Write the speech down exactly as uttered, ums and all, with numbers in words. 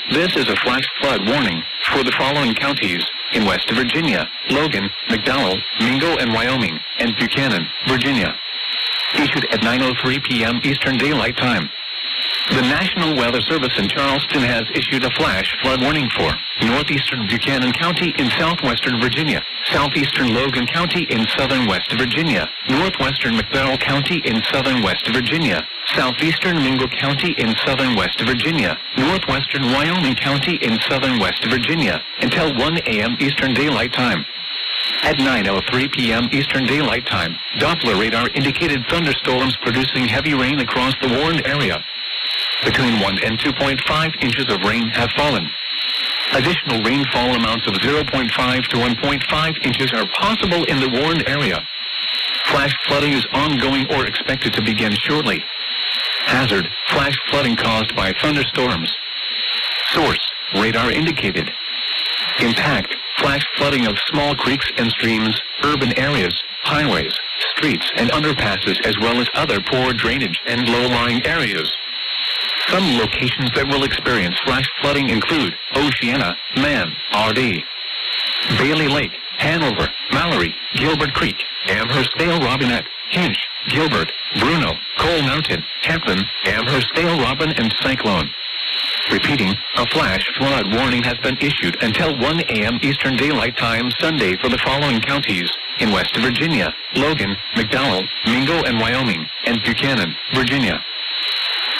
This is a flash flood warning for the following counties in West Virginia: Logan, McDowell, Mingo and Wyoming, and Buchanan, Virginia. Issued at nine oh three p.m. Eastern Daylight Time. The National Weather Service in Charleston has issued a flash flood warning for northeastern Buchanan County in southwestern Virginia, southeastern Logan County in southern West Virginia, northwestern McDowell County in southern West Virginia, southeastern Mingo County in southern West Virginia, northwestern Wyoming County in southern West Virginia, until one a.m. Eastern Daylight Time. At nine oh three p.m. Eastern Daylight Time, Doppler radar indicated thunderstorms producing heavy rain across the warned area. Between one and two point five inches of rain have fallen. Additional rainfall amounts of zero point five to one point five inches are possible in the warned area. Flash flooding is ongoing or expected to begin shortly. Hazard: flash flooding caused by thunderstorms. Source: radar indicated. Impact: flash flooding of small creeks and streams, urban areas, highways, streets and underpasses, as well as other poor drainage and low-lying areas. Some locations that will experience flash flooding include Oceana, Man, R D, Bailey Lake, Hanover, Mallory, Gilbert Creek, Amherst-Dale Robinette, Hinch, Gilbert, Bruno, Coal Mountain, Hampton, Amherst-Dale Robin, and Cyclone. Repeating, a flash flood warning has been issued until one a.m. Eastern Daylight Time Sunday for the following counties in West Virginia: Logan, McDowell, Mingo and Wyoming, and Buchanan, Virginia.